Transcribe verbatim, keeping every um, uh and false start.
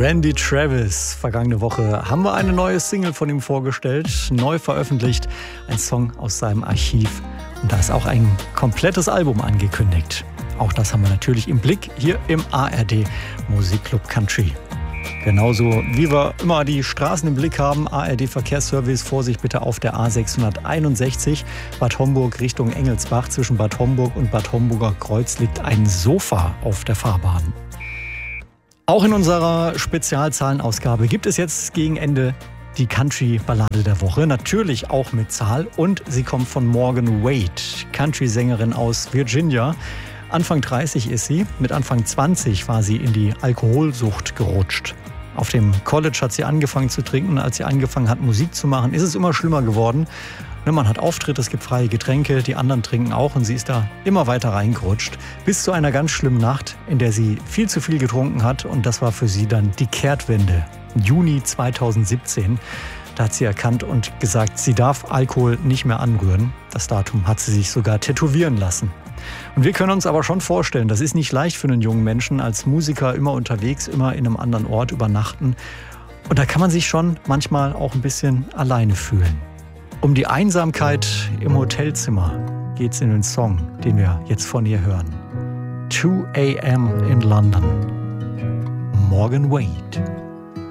Randy Travis. Vergangene Woche haben wir eine neue Single von ihm vorgestellt, neu veröffentlicht, ein Song aus seinem Archiv. Und da ist auch ein komplettes Album angekündigt. Auch das haben wir natürlich im Blick hier im A R D Musikclub Country. Genauso wie wir immer die Straßen im Blick haben, A R D Verkehrsservice, Vorsicht bitte auf der A sechshunderteinundsechzig, Bad Homburg Richtung Engelsbach. Zwischen Bad Homburg und Bad Homburger Kreuz liegt ein Sofa auf der Fahrbahn. Auch in unserer Spezialzahlenausgabe gibt es jetzt gegen Ende die Country-Ballade der Woche. Natürlich auch mit Zahl, und sie kommt von Morgan Wade, Country-Sängerin aus Virginia. Anfang dreißig ist sie. Mit Anfang zwanzig war sie in die Alkoholsucht gerutscht. Auf dem College hat sie angefangen zu trinken. Als sie angefangen hat, Musik zu machen, ist es immer schlimmer geworden. Man hat Auftritte, es gibt freie Getränke, die anderen trinken auch, und sie ist da immer weiter reingerutscht. Bis zu einer ganz schlimmen Nacht, in der sie viel zu viel getrunken hat, und das war für sie dann die Kehrtwende. Juni zweitausendsiebzehn. Da hat sie erkannt und gesagt, sie darf Alkohol nicht mehr anrühren. Das Datum hat sie sich sogar tätowieren lassen. Und wir können uns aber schon vorstellen, das ist nicht leicht für einen jungen Menschen, als Musiker immer unterwegs, immer in einem anderen Ort übernachten. Und da kann man sich schon manchmal auch ein bisschen alleine fühlen. Um die Einsamkeit im Hotelzimmer geht's in den Song, den wir jetzt von ihr hören. two a m in London. Morgan Wade.